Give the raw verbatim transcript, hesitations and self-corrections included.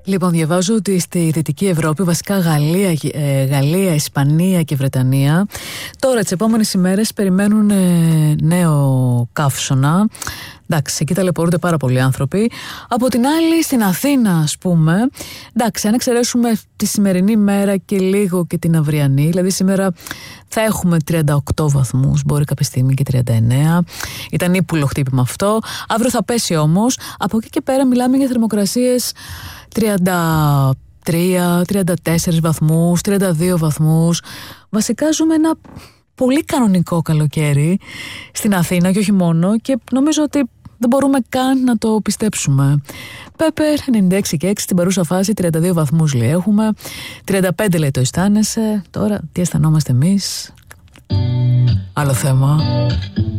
Λοιπόν, διαβάζω ότι στη Δυτική Ευρώπη, βασικά Γαλλία, ε, Γαλλία, Ισπανία και Βρετανία, τώρα τις επόμενες ημέρες περιμένουν ε, νέο καύσωνα. Εντάξει, εκεί ταλαιπωρούνται πάρα πολλοί άνθρωποι. Από την άλλη, στην Αθήνα, ας πούμε, εντάξει, αν εξαιρέσουμε τη σημερινή μέρα και λίγο και την αυριανή, δηλαδή σήμερα θα έχουμε τριάντα οκτώ βαθμούς, μπορεί κάποια στιγμή και τριάντα εννέα. Ήταν ύπουλο χτύπημα αυτό. Αύριο θα πέσει όμως. Από εκεί και πέρα μιλάμε για θερμοκρασίες τριάντα τρία, τριάντα τέσσερα βαθμούς, τριάντα δύο βαθμούς. Βασικά ζούμε ένα πολύ κανονικό καλοκαίρι στην Αθήνα και όχι μόνο, και νομίζω ότι δεν μπορούμε καν να το πιστέψουμε. Πέπερ, ενενήντα έξι και έξι, στην παρούσα φάση τριάντα δύο βαθμούς λέει έχουμε, τριάντα πέντε λέει το αισθάνεσαι. Τώρα τι αισθανόμαστε εμείς, άλλο θέμα.